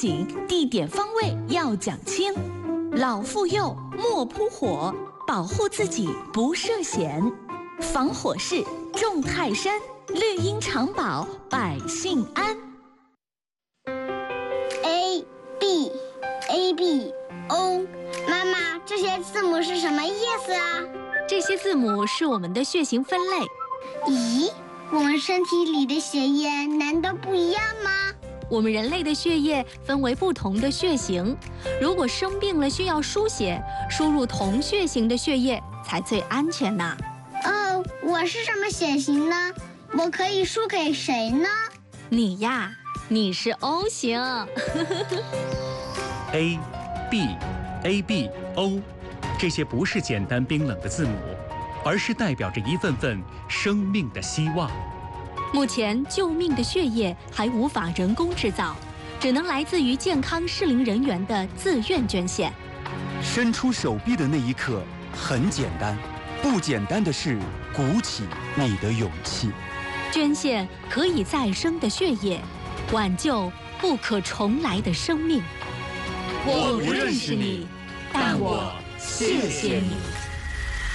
紧，地点方位要讲清。老妇幼莫扑火，保护自己不涉险。防火势，种泰山，绿荫长保，百姓安。 A B A B O， 妈妈，这些字母是什么意思啊？ 这些字母是我们的血型分类。 咦，我们身体里的血液难道不一样吗？ 我们人类的血液分为不同的血型，如果生病了需要输血，输入同血型的血液才最安全呢。 哦，我是什么血型呢？我可以输给谁呢？ 你呀，你是 O 型。 A B A B O， 这些不是简单冰冷的字母，而是代表着一份份生命的希望。 目前救命的血液还无法人工制造，只能来自于健康适龄人员的自愿捐献。 伸出手臂的那一刻很简单，不简单的是鼓起你的勇气。 捐献可以再生的血液，挽救不可重来的生命。 我不认识你，但我谢谢你。